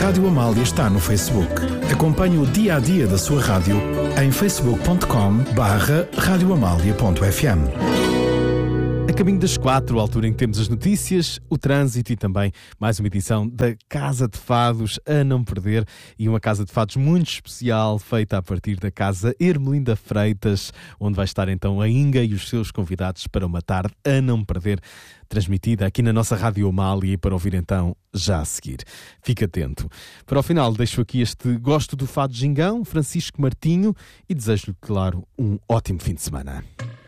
Rádio Amália está no Facebook. Acompanhe o dia-a-dia da sua rádio em facebook.com/radioamalia.fm. A caminho das 4, a altura em que temos as notícias, o trânsito e também mais uma edição da Casa de Fados a não perder, e uma Casa de Fados muito especial feita a partir da Casa Ermelinda Freitas, onde vai estar então a Inga e os seus convidados para uma tarde a não perder, transmitida aqui na nossa Rádio Amália e para ouvir então já a seguir. Fique atento. Para o final deixo aqui este Gosto do Fado Gingão, Francisco Martinho, e desejo-lhe, claro, um ótimo fim de semana.